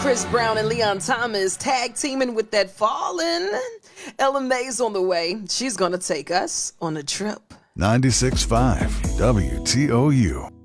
Chris Brown and Leon Thomas tag teaming with that Fallen. Ella May's on the way. She's gonna take us on a trip. 96.5 WTOU.